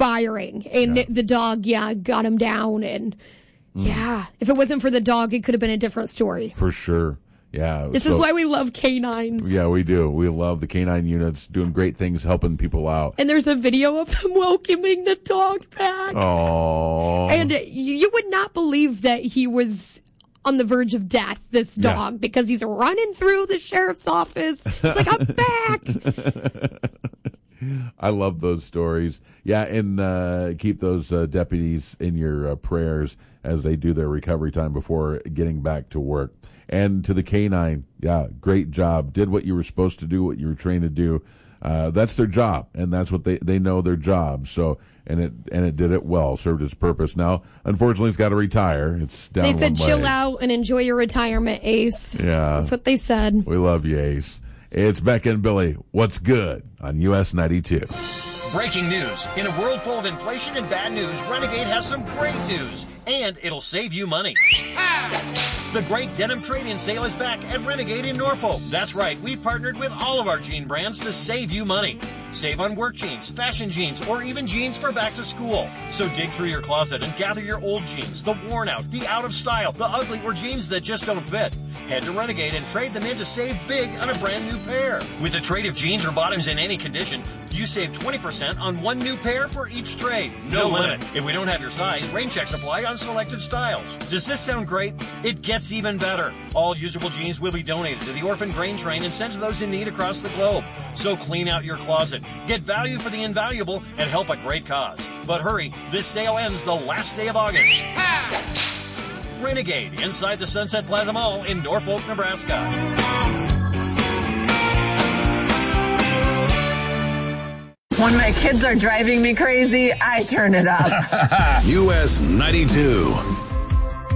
inspiring. And the dog, got him down. And if it wasn't for the dog, it could have been a different story. For sure. Yeah. This is why we love canines. Yeah, we do. We love the canine units doing great things, helping people out. And there's a video of them welcoming the dog back. Oh. And you would not believe that he was on the verge of death, this dog, because he's running through the sheriff's office. He's like, I'm back. I love those stories. Yeah, and keep those deputies in your prayers as they do their recovery time before getting back to work. And to the canine, great job. Did what you were supposed to do, what you were trained to do. That's their job, and that's what they know their job. So, and it did it well, served its purpose. Now, unfortunately, it's got to retire. It's down. They said, one chill leg. out and enjoy your retirement, Ace. Yeah, that's what they said. We love you, Ace. It's Becca and Billy. What's good on US 92? Breaking news. In a world full of inflation and bad news, Renegade has some great news, and it'll save you money. The great denim trade-in sale is back at Renegade in Norfolk. That's right, we've partnered with all of our jean brands to save you money. Save on work jeans, fashion jeans, or even jeans for back to school. So dig through your closet and gather your old jeans, the worn out, the out of style, the ugly, or jeans that just don't fit. Head to Renegade and trade them in to save big on a brand new pair. With a trade of jeans or bottoms in any condition, you save 20% on one new pair for each trade. No limit. If we don't have your size, rain checks apply on selected styles. Does this sound great? It gets even better. All usable jeans will be donated to the Orphan Grain Train and sent to those in need across the globe. So clean out your closet, get value for the invaluable, and help a great cause. But hurry, this sale ends the last day of August. Renegade, inside the Sunset Plaza Mall in Norfolk, Nebraska. When my kids are driving me crazy, I turn it up. US 92.